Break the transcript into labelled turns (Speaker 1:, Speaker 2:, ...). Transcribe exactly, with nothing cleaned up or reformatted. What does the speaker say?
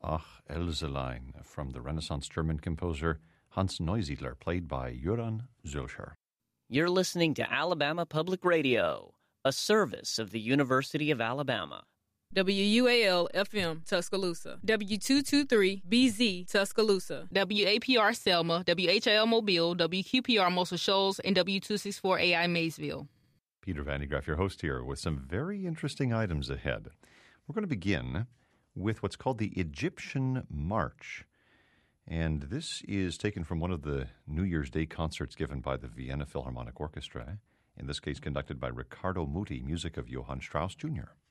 Speaker 1: Ach Elzelein from the Renaissance German composer Hans Neusiedler, played by Göran Zülcher.
Speaker 2: You're listening to Alabama Public Radio, a service of the University of Alabama.
Speaker 3: W U A L F M Tuscaloosa, W two twenty-three B Z Tuscaloosa, W A P R Selma, W H I L Mobile, W Q P R Muscle Shoals, and W two sixty-four A I Maysville.
Speaker 1: Peter Van de Graaff, your host here, with some very interesting items ahead. We're going to begin with what's called the Egyptian March. And this is taken from one of the New Year's Day concerts given by the Vienna Philharmonic Orchestra, in this case conducted by Riccardo Muti, music of Johann Strauss Junior